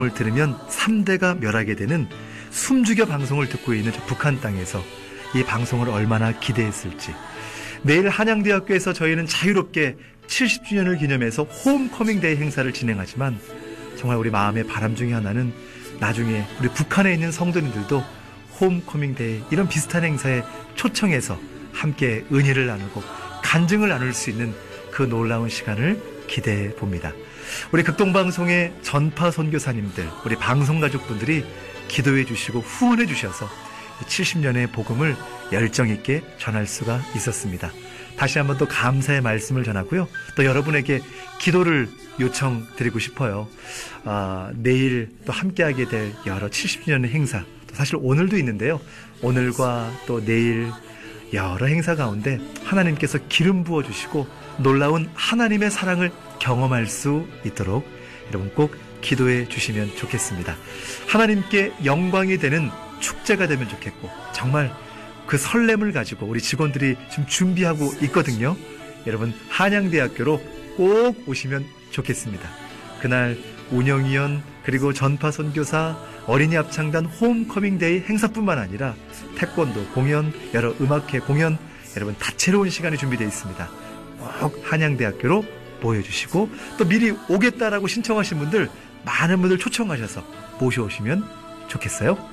을 들으면 3대가 멸하게 되는 숨죽여 방송을 듣고 있는 저 북한 땅에서 이 방송을 얼마나 기대했을지. 내일 한양대학교에서 저희는 자유롭게 70주년을 기념해서 홈커밍데이 행사를 진행하지만 정말 우리 마음의 바람 중에 하나는 나중에 우리 북한에 있는 성도님들도 홈커밍데이 이런 비슷한 행사에 초청해서 함께 은혜를 나누고 간증을 나눌 수 있는 그 놀라운 시간을 기대해 봅니다. 우리 극동방송의 전파 선교사님들, 우리 방송가족분들이 기도해 주시고 후원해 주셔서 70년의 복음을 열정 있게 전할 수가 있었습니다. 다시 한번 또 감사의 말씀을 전하고요. 또 여러분에게 기도를 요청드리고 싶어요. 내일 또 함께하게 될 여러 70주년의 행사, 또 사실 오늘도 있는데요. 오늘과 또 내일 여러 행사 가운데 하나님께서 기름 부어주시고 놀라운 하나님의 사랑을 경험할 수 있도록 여러분 꼭 기도해 주시면 좋겠습니다. 하나님께 영광이 되는 축제가 되면 좋겠고 정말 그 설렘을 가지고 우리 직원들이 지금 준비하고 있거든요. 여러분 한양대학교로 꼭 오시면 좋겠습니다. 그날 운영위원 그리고 전파 선교사 어린이 합창단 홈커밍데이 행사뿐만 아니라 태권도 공연, 여러 음악회 공연 여러분 다채로운 시간이 준비되어 있습니다. 꼭 한양대학교로 모여주시고 또 미리 오겠다라고 신청하신 분들 많은 분들 초청하셔서 모셔오시면 좋겠어요.